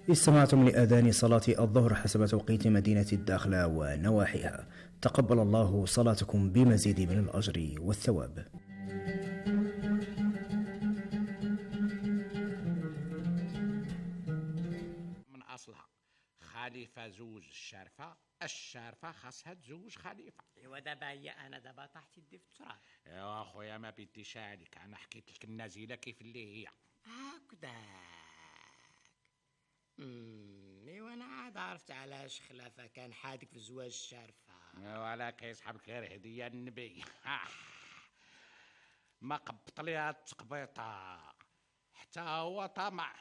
استمعتم لأذان صلاة الظهر حسب توقيت مدينة الداخلة ونواحيها. تقبل الله صلاتكم بمزيد من الأجر والثواب. من أصلها خليفة زوج الشارفة خاصها تزوج خليفة. ايوا دابا هي انا دابا طاحت يدي في التراب. ايوا اخويا ما بديش عليك، انا حكيت لك النازله كيف اللي هي هكذاك. ايوا انا عاد عرفت علاش خلافه كان حادك في زواج الشارفه. ولا كيسحبك غير هديه النبي. ما قبط ليها التقبيطه حتى هو طمع.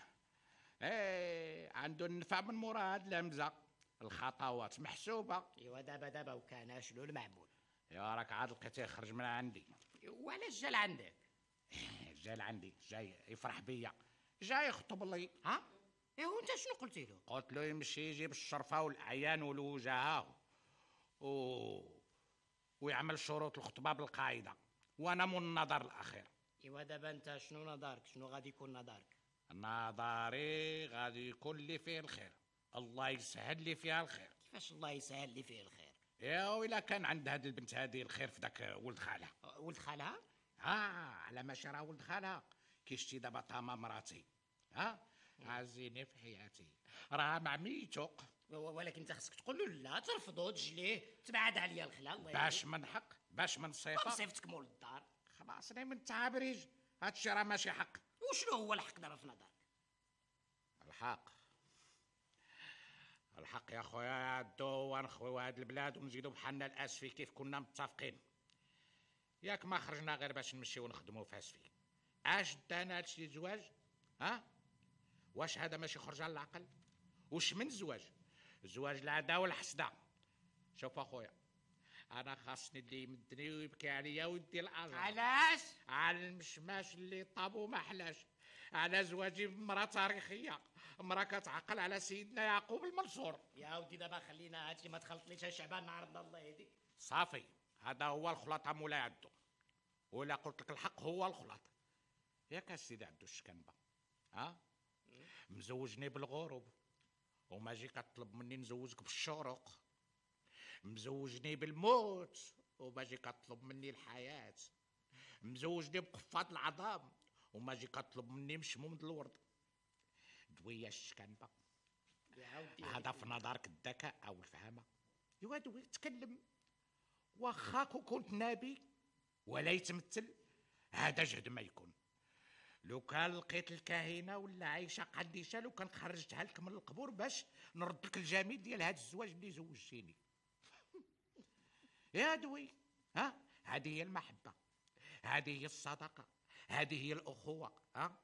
عنده النفع من مورا هاد الهمزه، الخطوات محسوبه. ايوا دابا وكان شنو المعمول؟ ايوا راك عاد لقيتيه خرج من عندي. وعلاش جا لعندك؟ جا لعندي، جاي يفرح بيا، جاي يخطب لي. ها؟ ايوا انت شنو قلتي له؟ قلت له يمشي يجيب الشرفه والاعيان والوجهاء ويعمل شروط الخطبه بالقاعده، وانا من النظر الاخير. ايوا دابا انت شنو نظرك؟ شنو غادي يكون نظرك؟ نظري غادي يكون لي فيه الخير، الله يسهل لي فيها الخير. كيفاش الله يسهل لي فيه الخير؟ يا ويلا كان عند هاد البنت هادي الخير في داك ولد خالها. ولد خالها؟ على ما راه ولد خالها كيشتي دابا طاما مراتي. عزيني في حياتي راه مع ميتو. ولكن انت خصك تقول له لا، ترفضو تجليه، تبعد عليا الخلا. الله باش من حق، باش من صفه. صيفتك مول الدار. خلاص انا من تعابريج، هادشي راه ماشي حق. وشنو هو الحق دابا في نظرك؟ الحق يا خويا عدو ونخويو هاد البلاد ونزيدو بحالنا الاسفي كيف كنا متفقين. ياك ما خرجنا غير باش نمشيو ونخدمو في اسفي. اش دانا هادشي الزواج؟ واش هذا ماشي خرج على العقل؟ وش من زواج؟ زواج العدا والحسده. شوف اخويا، انا خاصني اللي يمدني ويبكي عليا ويدي الاجر. علاش؟ على المشماش اللي طابو ما حلاش، على زواجي بمراه تاريخيه، مراه كتعقل على سيدنا يعقوب المنصور. يا ودي دابا خلينا هادشي، ما تخلطليش شعبان عرضنا الله يهديك. صافي، هذا هو الخلاطه مولاي عدو، ولا قلت لك الحق هو الخلاط. ياك السيدي عدو الشكنبه مزوجني بالغروب وما جي كطلب مني نزوجك بالشروق، مزوجني بالموت وما جي كطلب مني الحياه، مزوجني بقفات العظام وما جي كطلب مني مشموم الورد. دويه الشكنبه، هذا في نظرك الذكاء او الفهامه؟ ايوا دوي تكلم، واخا كنت نبي ولا يتمثل، هذا جهد ما يكون. لو كان لقيت الكاهنه ولا عايشه قديشه، لو كان خرجتها لك من القبور باش نرد لك الجميل ديال هذا الزواج اللي زوجتيني. يا دوي، هذه هي المحبه، هذه هي الصداقه، هذه هي الاخوه.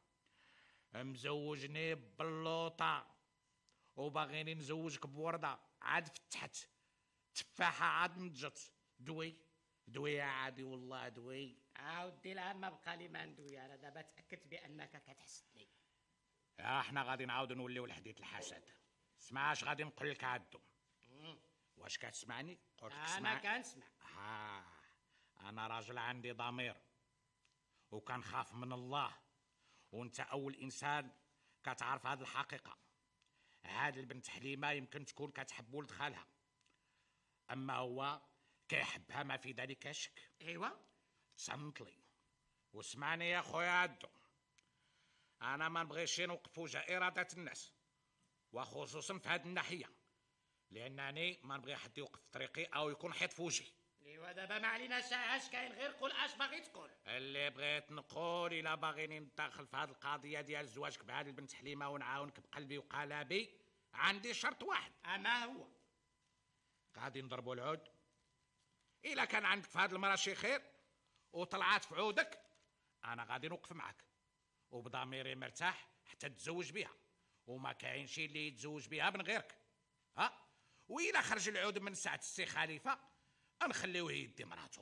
مزوجني ببلوطه وباغيني نزوجك بورده، عاد فتحت تفاحه عاد نضجت. دوي يا عادي والله دوي. ودي الان ما بقى لي ما ندوي، انا دابا تاكدت بانك كتحسدني. احنا غادي نعاودو نوليو لحدية الحسد. اسمع اش غادي نقول لك عدو. واش كتسمعني؟ قلت لك انا كنسمع. انا راجل عندي ضمير وكنخاف من الله، وانت اول انسان كتعرف هذه الحقيقه. هاد البنت حليمه يمكن تكون كتحب ولد خالها، اما هو كيحبها ما في ذلك شك. ايوا تصنت لي واسمعني يا خويا عدو، انا ما نبغيش نوقف وجه اراده الناس، وخصوصا في هذه الناحيه، لانني ما نبغي حد يوقف في طريقي او يكون حيط في وجهي. ايوا دابا ما عليناش اش كاين، غير قول اش باغي تقول. اللي بغيت نقول، الا باغيني ندخل في هذه القضيه ديال زواجك بهذه البنت حليمه ونعاونك بقلبي وقلبي، عندي شرط واحد. ما هو؟ غادي نضربوا العود. الا كان عندك في هذه المراه شي خير وطلعت في عودك، انا غادي نوقف معك وبضميري مرتاح حتى تتزوج بها، وما كاين شي اللي يتزوج بها من غيرك. وإلا خرج العود من ساعة السي خليفة نخليوه يدي مراته،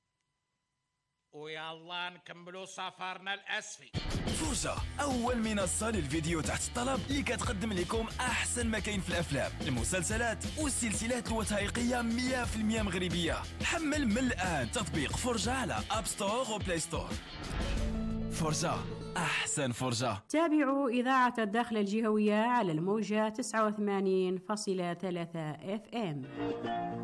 ويلا نكملوا سفرنا الأسفي. فرجة، أول منصة للفيديو تحت الطلب اللي كتقدم لكم أحسن ما كاين في الأفلام، المسلسلات والسلسلات الوثائقية 100% مغربية. حمل من الآن تطبيق فرجة على أب ستور وبلاي ستور. فرجة، أحسن فرجة. تابعوا إذاعة الداخل الجهوية على الموجة 89.3 FM.